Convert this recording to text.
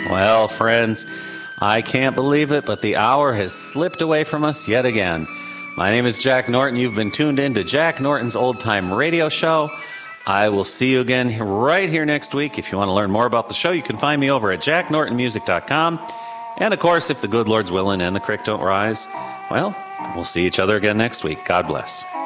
Well, friends, I can't believe it, but the hour has slipped away from us yet again. My name is Jack Norton. You've been tuned in to Jack Norton's Old Time Radio Show. I will see you again right here next week. If you want to learn more about the show, you can find me over at jacknortonmusic.com. And, of course, if the good Lord's willing and the creek don't rise, well, we'll see each other again next week. God bless.